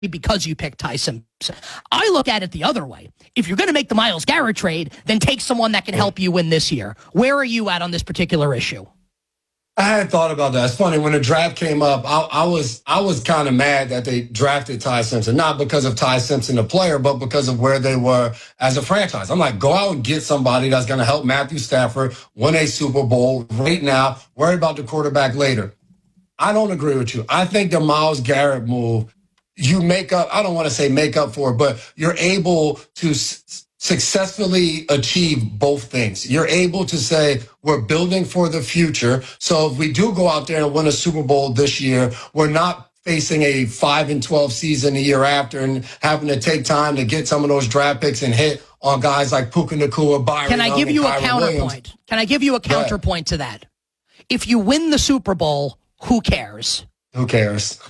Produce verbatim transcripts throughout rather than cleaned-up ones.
because you picked Ty Simpson. I look at it the other way. If you're going to make the Myles Garrett trade, then take someone that can help you win this year. Where are you at on this particular issue? I hadn't thought about that. It's funny, when the draft came up, I, I was I was kind of mad that they drafted Ty Simpson, not because of Ty Simpson, the player, but because of where they were as a franchise. I'm like, go out and get somebody that's going to help Matthew Stafford win a Super Bowl right now. Worry about the quarterback later. I don't agree with you. I think the Myles Garrett move, you make up, I don't want to say make up for it, but you're able to s- successfully achieve both things. You're able to say, we're building for the future. So if we do go out there and win a Super Bowl this year, we're not facing a five and twelve season the year after and having to take time to get some of those draft picks and hit on guys like Puka Nacua, Byron Can I Young, give you a Kyren counterpoint? Williams. Can I give you a counterpoint to that? If you win the Super Bowl, who cares? Who cares?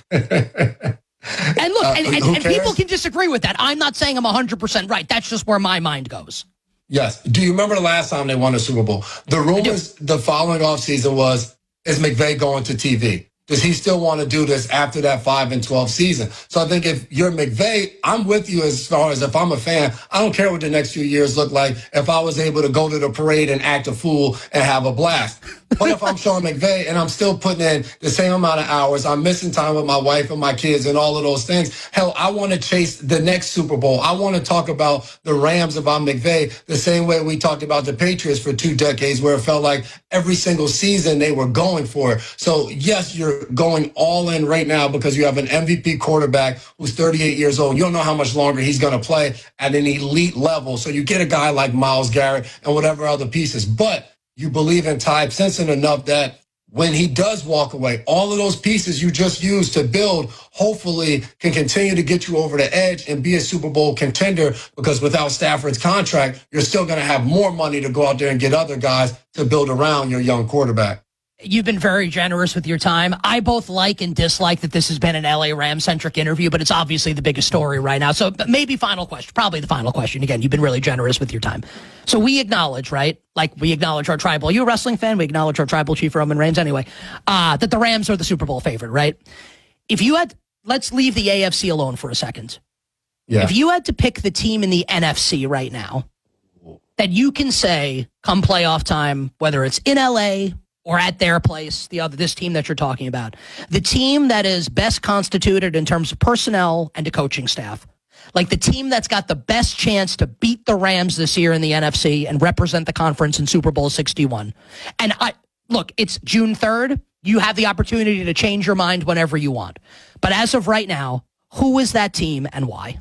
And look, Uh, and, and, who and people cares? can disagree with that. I'm not saying I'm one hundred percent right. That's just where my mind goes. Yes. Do you remember the last time they won a Super Bowl? The rumors the following offseason was, is McVay going to T V? Does he still want to do this after that five and twelve season? So I think if you're McVay, I'm with you as far as if I'm a fan, I don't care what the next few years look like if I was able to go to the parade and act a fool and have a blast. But if I'm Sean McVay and I'm still putting in the same amount of hours, I'm missing time with my wife and my kids and all of those things. Hell, I want to chase the next Super Bowl. I want to talk about the Rams about McVay the same way we talked about the Patriots for two decades, where it felt like every single season they were going for it. So yes, you're going all in right now because you have an M V P quarterback who's thirty-eight years old. You don't know how much longer he's going to play at an elite level. So you get a guy like Myles Garrett and whatever other pieces. But you believe in Ty Simpson enough that when he does walk away, all of those pieces you just used to build hopefully can continue to get you over the edge and be a Super Bowl contender, because without Stafford's contract, you're still going to have more money to go out there and get other guys to build around your young quarterback. You've been very generous with your time. I both like and dislike that this has been an L A Rams-centric interview, but it's obviously the biggest story right now. So maybe final question, probably the final question. Again, you've been really generous with your time. So we acknowledge, right? Like we acknowledge our tribal. Are you a wrestling fan? We acknowledge our tribal chief, Roman Reigns, anyway, uh, that the Rams are the Super Bowl favorite, right? If you had, let's leave the A F C alone for a second. Yeah. If you had to pick the team in the N F C right now that you can say come playoff time, whether it's in L A or at their place, the other this team that you're talking about, the team that is best constituted in terms of personnel and a coaching staff, like the team that's got the best chance to beat the Rams this year in the N F C and represent the conference in Super Bowl sixty-one. And I look, it's June third. You have the opportunity to change your mind whenever you want. But as of right now, who is that team and why?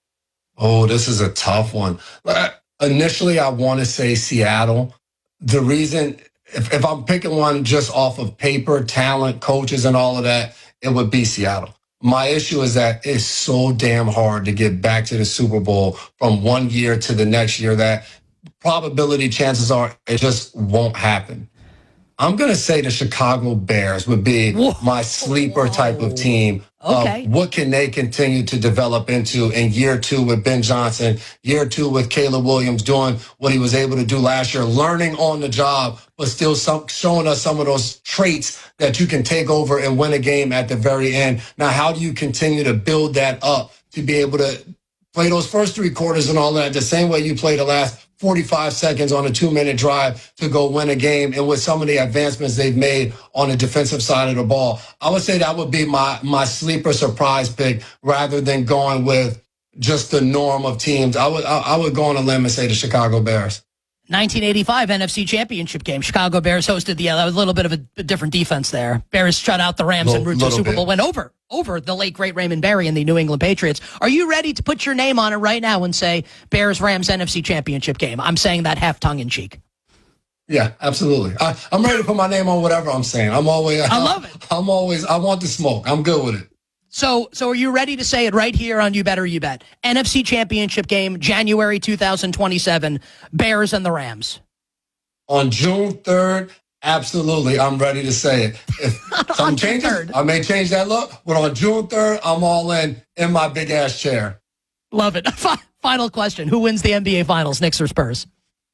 Oh, this is a tough one. Initially, I want to say Seattle. The reason, if, if I'm picking one just off of paper, talent, coaches, and all of that, it would be Seattle. My issue is that it's so damn hard to get back to the Super Bowl from one year to the next year that probability, chances are, it just won't happen. I'm going to say the Chicago Bears would be Whoa. my sleeper type of team. Okay. Uh, what can they continue to develop into in year two with Ben Johnson, year two with Caleb Williams doing what he was able to do last year, learning on the job, but still some, showing us some of those traits that you can take over and win a game at the very end. Now, how do you continue to build that up to be able to play those first three quarters and all that the same way you play the last forty-five seconds on a two-minute drive to go win a game, and with some of the advancements they've made on the defensive side of the ball? I would say that would be my my sleeper surprise pick rather than going with just the norm of teams. I would I, I would go on a limb and say the Chicago Bears. nineteen eighty-five N F C Championship game. Chicago Bears hosted the, uh, a little bit of a, a different defense there. Bears shut out the Rams L- and route to Super bit. Bowl win over, over the late, great Raymond Berry and the New England Patriots. Are you ready to put your name on it right now and say Bears-Rams N F C Championship game? I'm saying that half tongue-in-cheek. Yeah, absolutely. I, I'm ready to put my name on whatever I'm saying. I'm always. I love it. I'm always. I want the smoke. I'm good with it. So, so are you ready to say it right here on You Better You Bet? N F C Championship game, January two thousand twenty-seven, Bears and the Rams. On June third, absolutely, I'm ready to say it. If some changes, I may change that look, but on June third, I'm all in in my big-ass chair. Love it. Final question. Who wins the N B A Finals, Knicks or Spurs?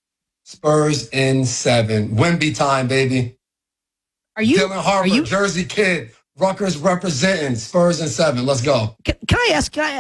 Spurs in seven. Wemby time, baby. Are you? Dylan Harper, are you, Jersey kid, Rutgers representing Spurs and seven. Let's go. Can, can I ask? Can I